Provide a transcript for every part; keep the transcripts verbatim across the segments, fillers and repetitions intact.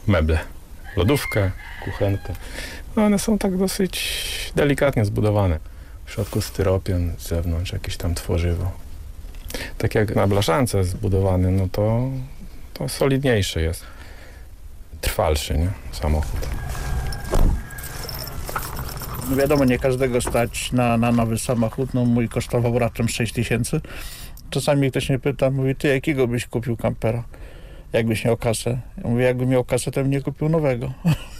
meble. Lodówkę, kuchenkę. No one są tak dosyć delikatnie zbudowane. W środku styropian, z zewnątrz jakieś tam tworzywo. Tak jak na blaszance jest zbudowany, no to, to solidniejszy jest. Trwalszy, nie? Samochód. No wiadomo, nie każdego stać na, na nowy samochód. No mój kosztował raptem sześć tysięcy. Czasami ktoś mnie pyta, mówi, ty jakiego byś kupił kampera? Jakbyś miał kasę? Ja mówię, jakbym miał kasę, to bym nie kupił nowego.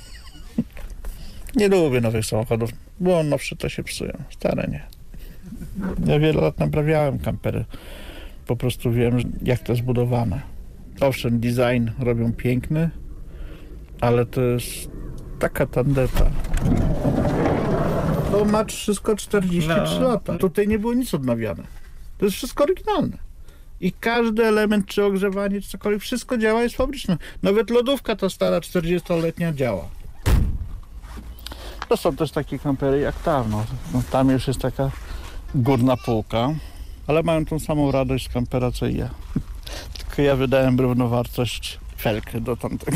Nie lubię nowych samochodów, bo nowsze to się psują, stare nie. Ja wiele lat naprawiałem kampery. Po prostu wiem, jak to jest zbudowane. Owszem, design robią piękny, ale to jest taka tandeta. To ma wszystko czterdzieści trzy No. lata. Tutaj nie było nic odnawiane. To jest wszystko oryginalne. I każdy element, czy ogrzewanie, czy cokolwiek, wszystko działa, jest fabryczne. Nawet lodówka ta stara, czterdziestoletnia działa. To są też takie kampery jak tam. No. No, tam już jest taka górna półka, ale mają tą samą radość z kampera, co i ja. Tylko ja wydałem równowartość felkę do tamtego.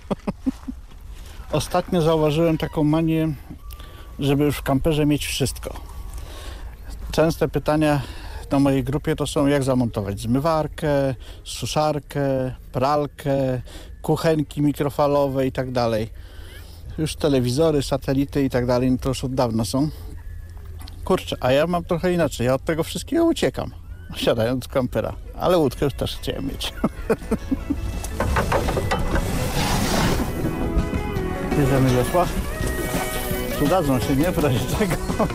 Ostatnio zauważyłem taką manię, żeby już w kamperze mieć wszystko. Częste pytania na mojej grupie to są, jak zamontować zmywarkę, suszarkę, pralkę, kuchenki mikrofalowe i tak dalej. Już telewizory, satelity i tak dalej, to już od dawna są. Kurczę, a ja mam trochę inaczej. Ja od tego wszystkiego uciekam, siadając z kampera. Ale łódkę już też chciałem mieć. Bierzemy wiosła. Przydadzą się, nie? W razie czego.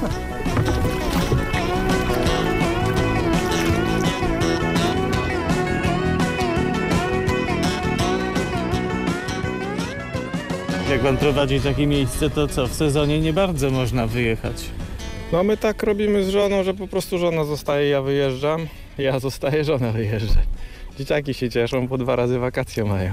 Jak pan prowadzi takie miejsce, to co, w sezonie nie bardzo można wyjechać. No my tak robimy z żoną, że po prostu żona zostaje, ja wyjeżdżam. Ja zostaję, żona wyjeżdża. Dzieciaki się cieszą, po dwa razy wakacje mają.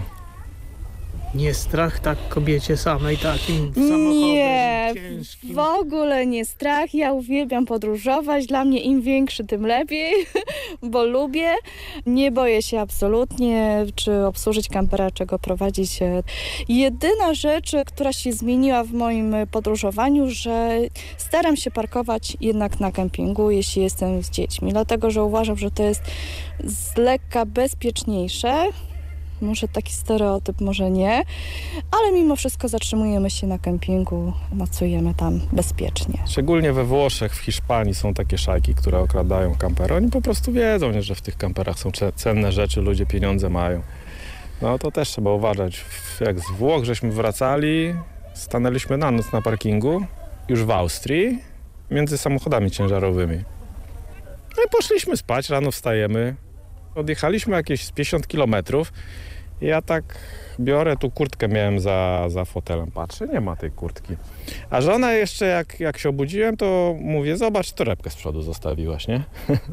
Nie strach tak kobiecie samej takim samochodem Nie, ciężkim? w ogóle nie strach. Ja uwielbiam podróżować. Dla mnie im większy, tym lepiej, bo lubię. Nie boję się absolutnie, czy obsłużyć kampera, czego prowadzić. Jedyna rzecz, która się zmieniła w moim podróżowaniu, że staram się parkować jednak na kempingu, jeśli jestem z dziećmi, dlatego że uważam, że to jest z lekka bezpieczniejsze. Może taki stereotyp, może nie, ale mimo wszystko zatrzymujemy się na kempingu, nocujemy tam bezpiecznie. Szczególnie we Włoszech, w Hiszpanii są takie szajki, które okradają kampery. Oni po prostu wiedzą, nie, że w tych kamperach są cenne rzeczy, ludzie pieniądze mają. No to też trzeba uważać. Jak z Włoch żeśmy wracali, stanęliśmy na noc na parkingu, już w Austrii, między samochodami ciężarowymi. No i poszliśmy spać, rano wstajemy. Odjechaliśmy jakieś z pięćdziesiąt kilometrów. Ja tak biorę, tu kurtkę miałem za, za fotelem, patrzę, nie ma tej kurtki. A żona jeszcze, jak, jak się obudziłem, to mówię, zobacz, torebkę z przodu zostawiłaś, nie?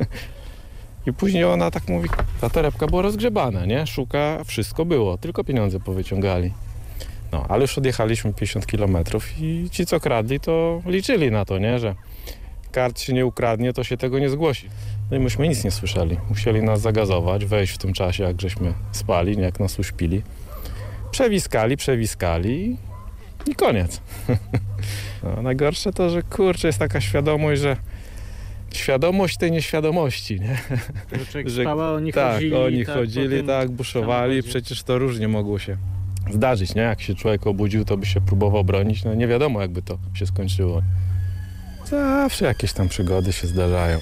I później ona tak mówi, ta torebka była rozgrzebana, nie? Szuka, wszystko było, tylko pieniądze powyciągali. No, ale już odjechaliśmy pięćdziesiąt kilometrów i ci, co kradli, to liczyli na to, nie? Że kart się nie ukradnie, to się tego nie zgłosi. No i myśmy nic nie słyszeli. Musieli nas zagazować, wejść w tym czasie, jak żeśmy spali, nie, jak nas uśpili. Przewiskali, przewiskali i koniec. No, najgorsze to, że kurczę, jest taka świadomość, że świadomość tej nieświadomości, nie? Że człowiek Że, spała, oni tak, chodzili. oni tak, chodzili, po tym tak, buszowali. samochodzie. Przecież to różnie mogło się zdarzyć, nie? Jak się człowiek obudził, to by się próbował bronić. No nie wiadomo, jakby to się skończyło. Zawsze jakieś tam przygody się zdarzają.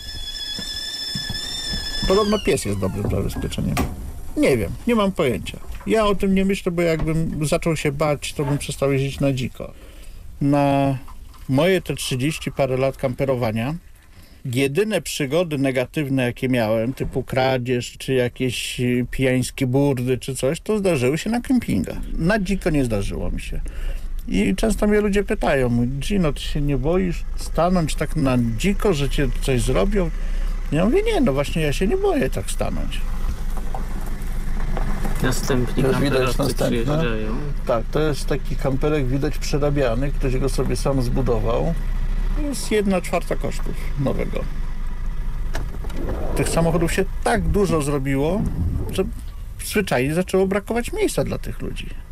Podobno pies jest dobrym zabezpieczeniem. Nie wiem, nie mam pojęcia. Ja o tym nie myślę, bo jakbym zaczął się bać, to bym przestał jeździć na dziko. Na moje te trzydzieści parę lat kamperowania, jedyne przygody negatywne, jakie miałem, typu kradzież, czy jakieś pijańskie burdy, czy coś, to zdarzyły się na kempingach. Na dziko nie zdarzyło mi się. I często mnie ludzie pytają, Gino, ty się nie boisz stanąć tak na dziko, że cię coś zrobią? Ja mówię, nie, no właśnie ja się nie boję tak stanąć. Następni Już widać kamperowcy następne. przyjeżdżają. Tak, to jest taki kamperek, widać przerabiany, ktoś go sobie sam zbudował. To jest jedna czwarta kosztów nowego. Tych samochodów się tak dużo zrobiło, że zwyczajnie zaczęło brakować miejsca dla tych ludzi.